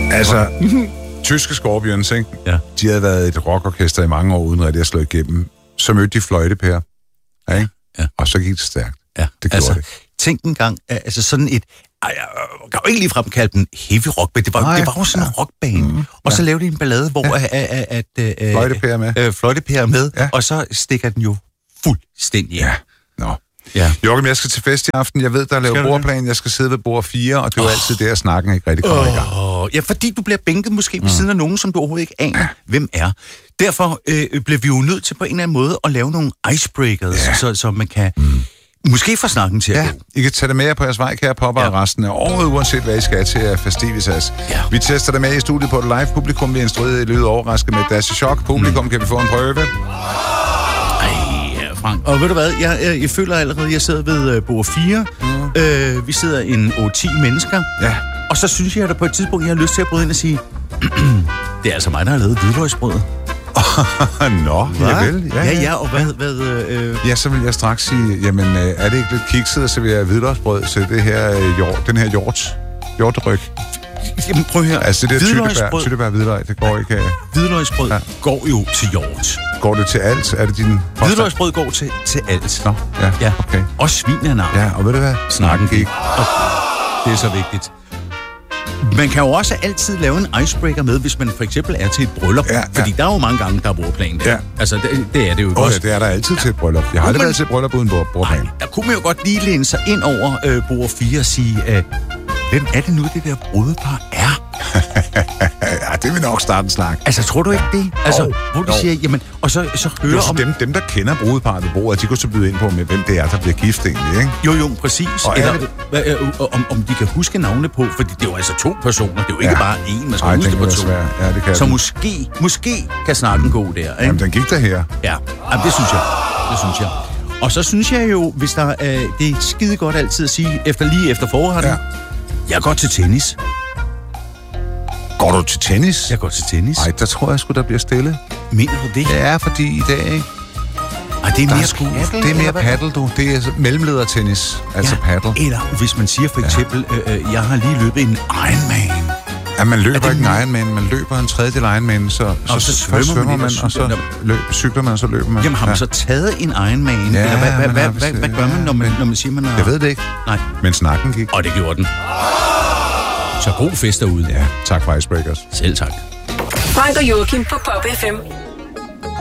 Altså, tyske Scorpions, ikke? Ja. De havde været et rockorkester i mange år, uden rigtig at slå igennem. Så mødte de fløjtepærer. Ja, ikke? Ja. Og så gik det stærkt. Ja, Det gjorde det. Tænk engang, altså sådan et... Jeg kan jo ikke ligefrem kalde den heavy rock, men det var jo sådan en rockbane. Og så lavede de en ballade, hvor fløjtepærer med. Fløjtepærer med, og så stikker den jo fuldstændig af. Ja, nå. Ja. Joachim, jeg skal til fest i aften. Jeg ved, der er lavet bordplan. Jeg skal sidde ved bord 4, og det er jo altid der, snakken ikke rigtig kommer i gang. Ja, fordi du bliver bænket måske ved siden af nogen, som du overhovedet ikke aner, hvem er. Derfor bliver vi jo nødt til på en eller anden måde at lave nogle icebreakers, så man kan måske få snakken til at gå. I kan tage det med jer på jeres vej, kære popper, resten af året, uanset hvad I skal til festivitas. Ja. Vi tester det med i studiet på et live publikum. Vi er instrueret i løbet overrasket med Dash Shock. Publikum kan vi få en prøve. Frank. Og ved du hvad, jeg føler allerede, at jeg sidder ved bord 4. Vi sidder en 8-10 mennesker. Ja. Og så synes jeg, at der på et tidspunkt, jeg har lyst til at bryde ind og sige, det er altså mig, der har lavet hvidløgsbrødet. Nå, javel. Ja, og hvad Ja, så vil jeg straks sige, jamen, er det ikke lidt kikset at servere hvidløgsbrød til det her den her hjorteryg? Jamen, prøv her. Altså det der tyttebær hvidløg, det går ikke. Hvidløgsbrød går jo til hjort. Går det til alt? Er det din påstand? Hvidløgsbrød går til alt. Nå, ja, okay. Og svin er navn. Ja, og ved du hvad? Snakken gik. Det er så vigtigt. Man kan jo også altid lave en icebreaker med, hvis man for eksempel er til et bryllup. Ja. Fordi der er jo mange gange, der er bordplan. Ja. Altså, det er det jo også. Ja, det er der altid til et bryllup. Jeg har aldrig været til et bryllup uden bordplan. Der kunne man jo godt lige læne sig ind over bord 4 og sige, hvem er det nu, det der brudepar er? Ja, det vil nok starte en snak. Altså, tror du ikke det? Altså, hvor du siger, jamen, og så hører jo, om... Dem, der kender brudeparret ved bordet, de kunne så byde ind på, med hvem det er, der bliver gift egentlig, ikke? Jo, præcis. Eller, om de kan huske navne på, fordi det er jo altså 2 personer. Det er jo ikke bare én, man skal huske på 2. Ja, det kan så måske kan snakken gå der, ikke? Jamen, den gik der her. Ja, jamen, det synes jeg. Og så synes jeg jo, hvis der det er skide godt altid at sige, lige efter forretten, jeg går til tennis. Går du til tennis? Jeg går til tennis. Nej, der tror jeg sgu, der bliver stille. Mener du det? Ja, fordi i dag, ikke? Ej, det er mere paddle. Det er mere paddle, du. Det er mellemledertennis, altså paddle. Eller hvis man siger for eksempel, jeg har lige løbet en Ironman. Ja, man løber ikke en Ironman, man løber en tredjedel Ironman, så svømmer man, og så cykler man, og så løber man. Jamen, har man så taget en Ironman? Ja, eller hvad gør man, når man siger, man har... Jeg ved det ikke. Nej. Men snakken gik. Og det gjorde den. Så god fest derude. Ja, tak for Icebreakers. Selv tak. Frank og Joachim på Pop FM.